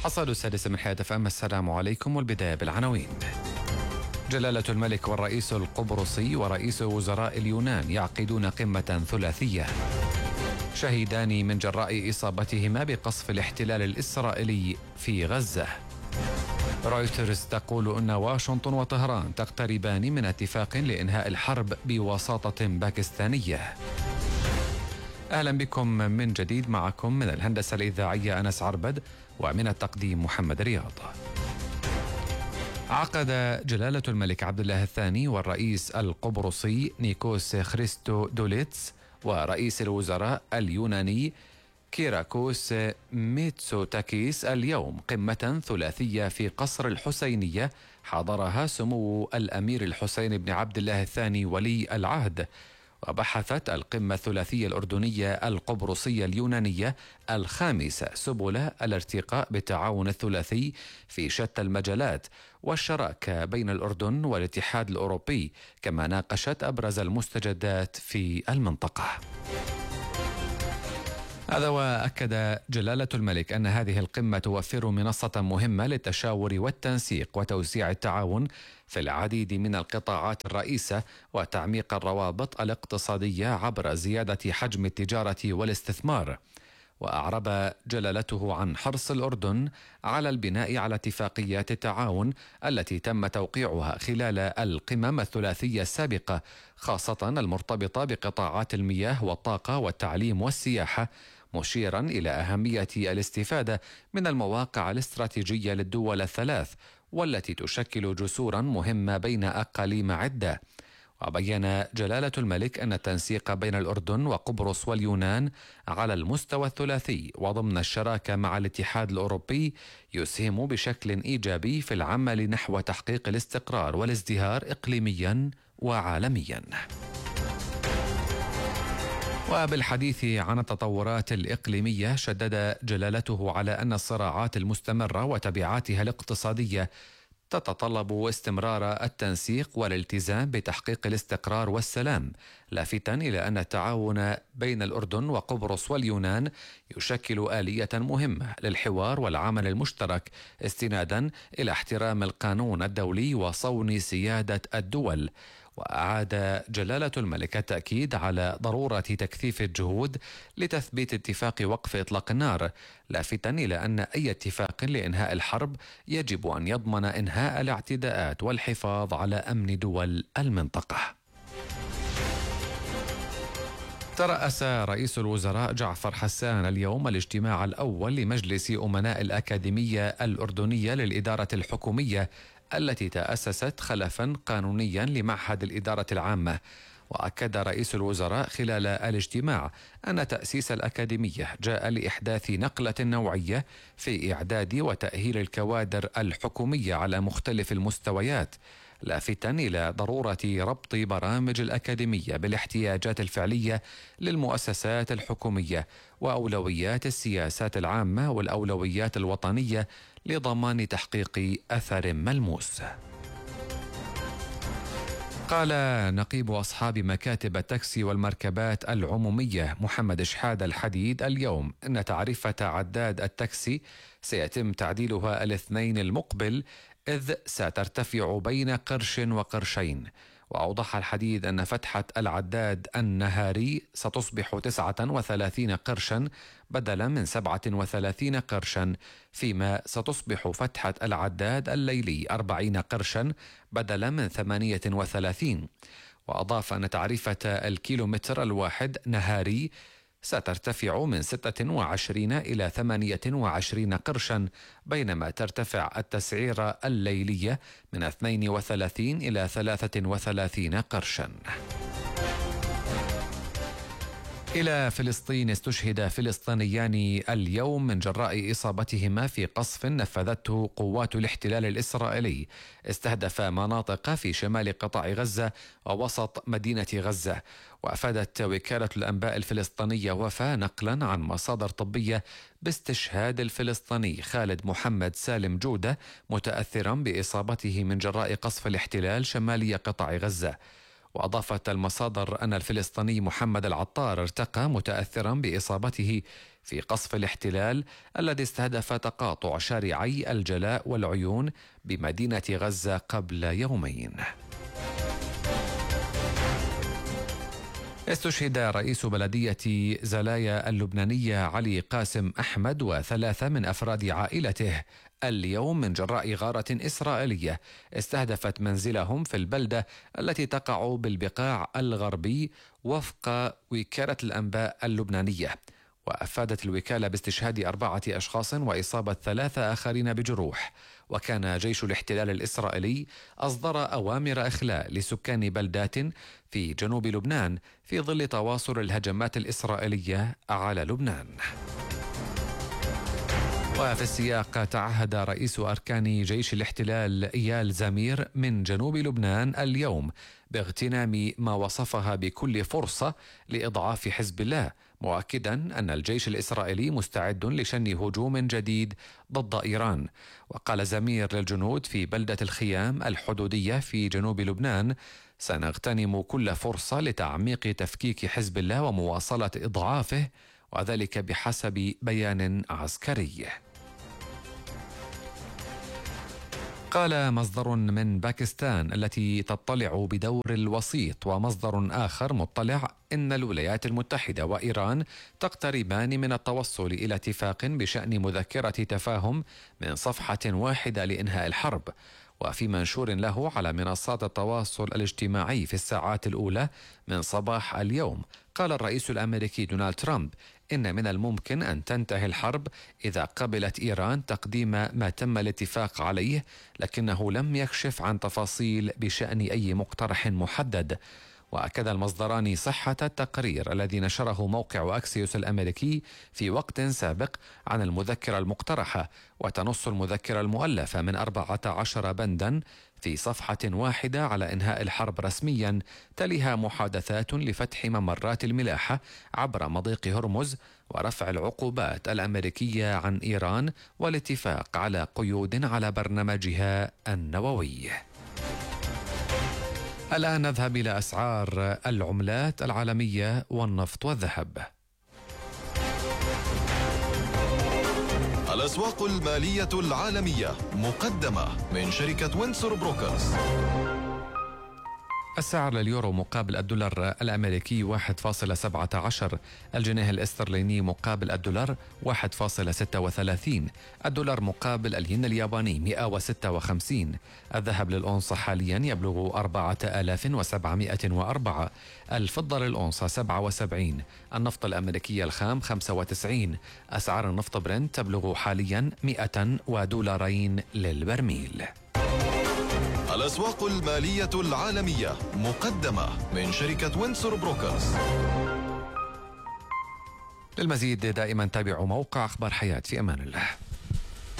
حصاد السادسة من حياة FM. السلام عليكم، والبداية بالعناوين. جلالة الملك والرئيس القبرصي ورئيس وزراء اليونان يعقدون قمة ثلاثية. شهيدان من جراء إصابتهما بقصف الاحتلال الإسرائيلي في غزة. رويترز تقول أن واشنطن وطهران تقتربان من اتفاق لإنهاء الحرب بوساطة باكستانية. أهلا بكم من جديد، معكم من الهندسة الإذاعية أنس عربد، ومن التقديم محمد رياض. عقد جلالة الملك عبد الله الثاني والرئيس القبرصي نيكوس خريستودوليتس ورئيس الوزراء اليوناني كيراكوس ميتسوتاكيس اليوم قمة ثلاثية في قصر الحسينية حضرها سمو الأمير الحسين بن عبد الله الثاني ولي العهد. وبحثت القمة الثلاثية الأردنية القبرصية اليونانية الخامسة سبل الارتقاء بالتعاون الثلاثي في شتى المجالات والشراكة بين الأردن والاتحاد الأوروبي، كما ناقشت أبرز المستجدات في المنطقة. هذا وأكد جلالة الملك أن هذه القمة توفر منصة مهمة للتشاور والتنسيق وتوسيع التعاون في العديد من القطاعات الرئيسة وتعميق الروابط الاقتصادية عبر زيادة حجم التجارة والاستثمار. وأعرب جلالته عن حرص الأردن على البناء على اتفاقيات التعاون التي تم توقيعها خلال القمم الثلاثية السابقة، خاصة المرتبطة بقطاعات المياه والطاقة والتعليم والسياحة، مشيرا إلى أهمية الاستفادة من المواقع الاستراتيجية للدول الثلاث والتي تشكل جسورا مهمة بين أقاليم عدة. وبين جلالة الملك أن التنسيق بين الأردن وقبرص واليونان على المستوى الثلاثي وضمن الشراكة مع الاتحاد الأوروبي يسهم بشكل إيجابي في العمل نحو تحقيق الاستقرار والازدهار إقليميا وعالميا. وبالحديث عن التطورات الإقليمية، شدد جلالته على أن الصراعات المستمرة وتبعاتها الاقتصادية تتطلب استمرار التنسيق والالتزام بتحقيق الاستقرار والسلام، لافتا إلى أن التعاون بين الأردن وقبرص واليونان يشكل آلية مهمة للحوار والعمل المشترك، استنادا إلى احترام القانون الدولي وصون سيادة الدول. وأعاد جلالة الملك التأكيد على ضرورة تكثيف الجهود لتثبيت اتفاق وقف إطلاق النار، لافتا إلى أن أي اتفاق لإنهاء الحرب يجب أن يضمن إنهاء الاعتداءات والحفاظ على أمن دول المنطقة. ترأس رئيس الوزراء جعفر حسان اليوم الاجتماع الأول لمجلس أمناء الأكاديمية الأردنية للإدارة الحكومية التي تأسست خلفا قانونيا لمعهد الإدارة العامة. وأكد رئيس الوزراء خلال الاجتماع أن تأسيس الأكاديمية جاء لإحداث نقلة نوعية في إعداد وتأهيل الكوادر الحكومية على مختلف المستويات، لافتا إلى ضرورة ربط برامج الأكاديمية بالاحتياجات الفعلية للمؤسسات الحكومية وأولويات السياسات العامة والأولويات الوطنية لضمان تحقيق أثر ملموس. قال نقيب أصحاب مكاتب التاكسي والمركبات العمومية محمد شحاد الحديد اليوم أن تعرفة عداد التاكسي سيتم تعديلها الاثنين المقبل، إذ سترتفع بين قرش وقرشين. وأوضح الحديد أن فتحة العداد النهاري ستصبح 39 قرشا بدلا من 37 قرشا، فيما ستصبح فتحة العداد الليلي 40 قرشا بدلا من 38. وأضاف أن تعرفة الكيلومتر الواحد نهاري سترتفع من 26 إلى 28 قرشا، بينما ترتفع التسعيرة الليلية من 32 إلى 33 قرشا. إلى فلسطين. استشهد فلسطينيان اليوم من جراء إصابتهما في قصف نفذته قوات الاحتلال الإسرائيلي استهدف مناطق في شمال قطاع غزة ووسط مدينة غزة. وأفادت وكالة الأنباء الفلسطينية وفاء نقلا عن مصادر طبية باستشهاد الفلسطيني خالد محمد سالم جودة متأثرا بإصابته من جراء قصف الاحتلال شمالي قطاع غزة. وأضافت المصادر أن الفلسطيني محمد العطار ارتقى متأثرا بإصابته في قصف الاحتلال الذي استهدف تقاطع شارعي الجلاء والعيون بمدينة غزة قبل يومين. استشهد رئيس بلدية زلايا اللبنانية علي قاسم أحمد وثلاثة من أفراد عائلته اليوم من جراء غارة إسرائيلية استهدفت منزلهم في البلدة التي تقع بالبقاع الغربي وفق وكالة الأنباء اللبنانية. وأفادت الوكالة باستشهاد 4 أشخاص وإصابة 3 آخرين بجروح. وكان جيش الاحتلال الإسرائيلي أصدر أوامر إخلاء لسكان بلدات في جنوب لبنان في ظل تواصل الهجمات الإسرائيلية على لبنان. وفي السياق تعهد رئيس أركان جيش الاحتلال إيال زمير من جنوب لبنان اليوم باغتنام ما وصفها بكل فرصة لإضعاف حزب الله، مؤكدا أن الجيش الإسرائيلي مستعد لشن هجوم جديد ضد إيران. وقال زمير للجنود في بلدة الخيام الحدودية في جنوب لبنان: سنغتنم كل فرصة لتعميق تفكيك حزب الله ومواصلة إضعافه، وذلك بحسب بيان عسكري. قال مصدر من باكستان التي تطلع بدور الوسيط ومصدر آخر مطلع إن الولايات المتحدة وإيران تقتربان من التوصل إلى اتفاق بشأن مذكرة تفاهم من صفحة واحدة لإنهاء الحرب. وفي منشور له على منصات التواصل الاجتماعي في الساعات الأولى من صباح اليوم، قال الرئيس الأمريكي دونالد ترامب إن من الممكن أن تنتهي الحرب إذا قبلت إيران تقديم ما تم الاتفاق عليه، لكنه لم يكشف عن تفاصيل بشأن أي مقترح محدد. وأكد المصدران صحة التقرير الذي نشره موقع أكسيوس الأمريكي في وقت سابق عن المذكرة المقترحة، وتنص المذكرة المؤلفة من 14 بندا في صفحة واحدة على إنهاء الحرب رسميا، تليها محادثات لفتح ممرات الملاحة عبر مضيق هرمز ورفع العقوبات الأمريكية عن إيران والاتفاق على قيود على برنامجها النووي. الآن نذهب إلى أسعار العملات العالمية والنفط والذهب. الأسواق المالية العالمية مقدمة من شركة وينسور بروكرز. السعر لليورو مقابل الدولار الأمريكي 1.17، الجنيه الاسترليني مقابل الدولار 1.36، الدولار مقابل الين الياباني 156، الذهب للأونصة حاليا يبلغ 4704، الفضة للأونصة 77، النفط الأمريكي الخام 95، أسعار النفط برنت تبلغ حاليا $102 للبرميل. الأسواق المالية العالمية مقدمة من شركة وينسور بروكرز. للمزيد دائما تابعوا موقع أخبار حياة. في أمان الله.